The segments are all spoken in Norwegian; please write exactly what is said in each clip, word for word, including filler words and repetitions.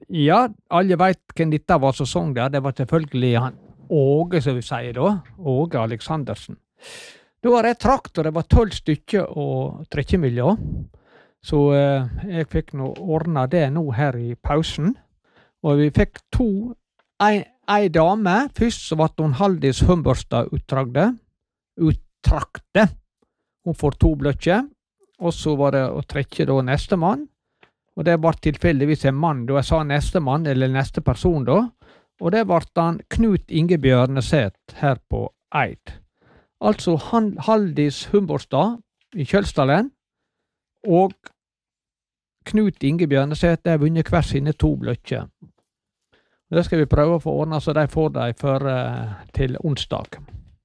Ja, alle vet hvem dette var som sang der. Det var selvfølgelig han Åge, som vi sier da. Åge Aleksandersen. Da var det traktor, det var tolv stykker og trekke mellom. Så eh, jeg fikk nå ordna det nå her i pausen. Og vi fikk to, ei, ei dame. Først så var hun Haldis Humberstad uttragde. Uttrakte. Hun får to bløkker. Og så var det å trekke da neste mann. Og det var tilfeldigvis en mann, da jeg sa neste mann, eller neste person da. Og det var han Knut Inge Bjørneset her på Eid. Altså han, Haldis Humberstad i Kjølstalen, og Knut Inge Bjørneset, de har vunnet hver sine to bløkker. Det skal vi prøve å få ordnet, så de får de for, uh, til onsdag.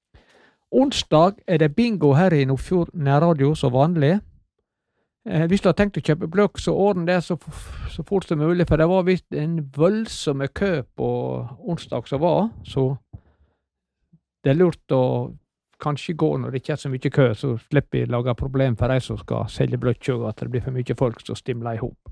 Onsdag er det bingo her i Nordfjord nærradio som vanlig. Eh, hvis du har tenkt å kjøpe blokk, så ordne det så, så fort som mulig, for det var visst en voldsomme kø på onsdag som var, så det er lurt å kanskje gå når det ikke er så mye kø, så slipper vi lage problem for de som skal selge blokk, og at det blir for mye folk som stimler i hop.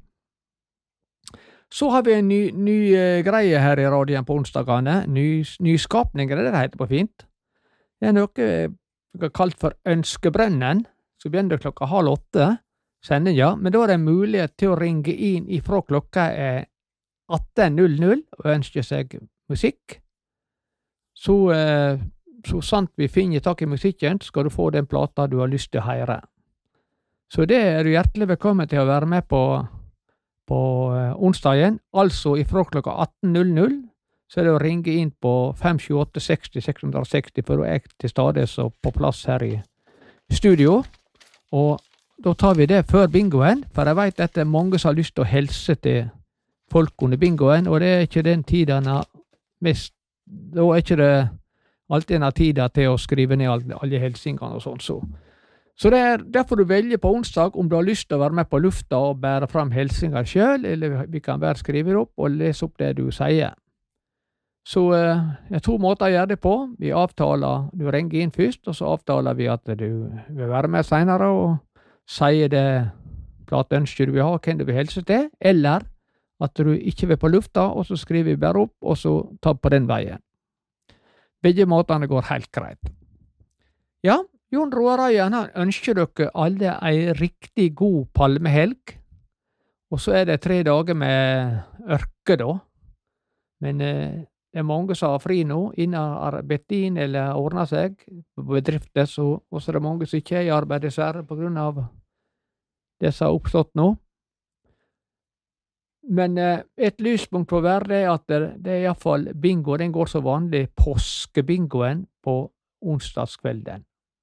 Så har vi en ny, ny uh, greie her i radioen på onsdagene, ny, nyskapninger, det heter på fint. Det er noe uh, kalt for Ønskebrønnen, så begynner det klokka halv åtte, sendinga, men da er det mulighet til å ringe inn ifra klokka er atten null null og ønske seg musikk. Så, uh, så sant vi finner tak i musikken, skal du få den plata du har lyst til å høre. Så det er du hjertelig velkommen til å være med på på uh, onsdagen, altså ifra klokka atten null null, så er det å ringe inn på fem sju åtte seks null seks seks null, for da er jeg til stades og på plass her i studio, og da tar vi det før bingoen, for jeg vet at det er mange som har lyst til å helse til folk under bingoen, og det er ikke den tiden mest, da er ikke det alltid en tida til å skrive ned alle, alle helsingene og sånn, så. Så det er derfor du velger på onsdag om du har lyst til å være med på lufta og bære fram helsinger selv, eller vi kan bare skrive det opp og lese opp det du sier. Så eh, det er to måter å gjøre det på. Vi avtaler, du ringer inn først, og så avtaler vi at du vil være med senere og sier det plateønsker du vil ha, hvem du vil helse til, eller at du ikke vil på lufta, og så skriver vi bare opp, og så tar på den veien. Begge måtene går helt greit. Ja, Jon Roar Røyen, han ønsker dere alle ei riktig god palmehelg, og så er det tre dager med ørke da, men eh, det er mange som har fri nå, innen arbeidsdagen eller ordner seg på bedrifter, så, og så er det mange som ikke er i arbeid dessverre på grunn av det som har oppstått nå. Men eh, et lyspunkt på hver det er at det, det er i hvert fall bingo, den går så vanlig påskebingoen på onsdagskvelden.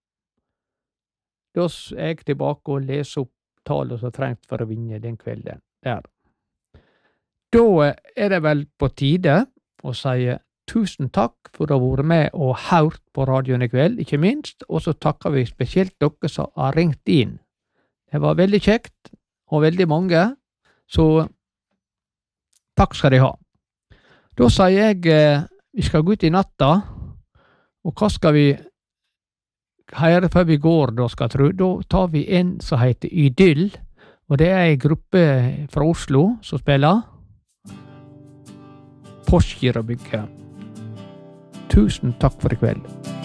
Da er jeg tilbake og leser opp tallet som trengt for å vinne den kvelden der. Da er det vel på tide å si tusen takk for å ha vært med og hørt på radioen i kveld, ikke minst, og så takker vi spesielt dere som har ringt inn. Det var veldig kjekt, og veldig mange, så takk skal de ha. Da sier jeg, eh, vi skal gå ut i natta, og hva skal vi høre før vi går, da skal tro? Da tar vi en som heter Idyll, og det er en gruppe fra Oslo som spiller Postgirobygget. Tusen takk for i kveld.